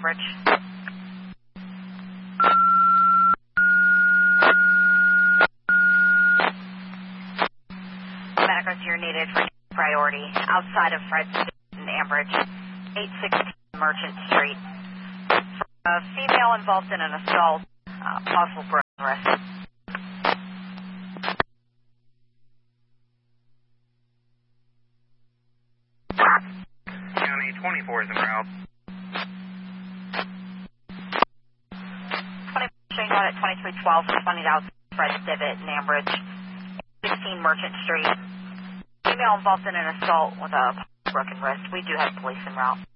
Ambridge. Medical here needed for priority outside of Fred and Ambridge, 816 Merchant Street. A female involved in an assault, possible broken wrist. County 24 is en route. 20 showing out at 2312, responding out Fred Divot and Ambridge, 16 Merchant Street. Female involved in an assault with a broken wrist. We do have police en route.